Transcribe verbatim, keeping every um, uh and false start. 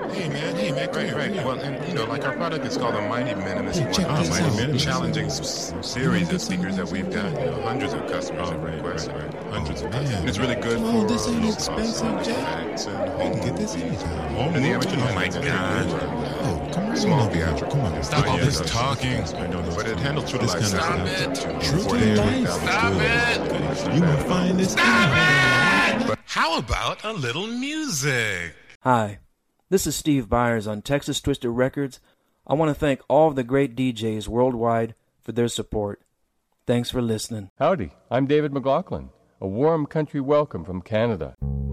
Hey man, hey man, come Right, here, right. come here. Well, and you know, like our product is called the Mighty Minimus Hey, check one this hundred. out. Mighty Minimus. Check Challenging this out. s- You series wanna of speakers that we've got. You know, hundreds of customers Oh, have right, requested. right, right. Hundreds Oh, of customers. man. And it's really good Come for on, this ain't low expensive, cost Jack. effects and You home can get this movies. anytime. Home and the amateur Oh, music. my God. Oh, come on. Small over here. theatrical. Come on. Stop all Yeah, this yeah, talking. I know this. But it handles true to This life. kind of Stop stuff. it. True to forty-eight life. thousand. Stop it. You won't find this. How about a little music? Hi, this is Steve Byers on Texas Twisted Records. I want to thank all of the great D Js worldwide for their support. Thanks for listening. Howdy, I'm David McLaughlin. A warm country welcome from Canada.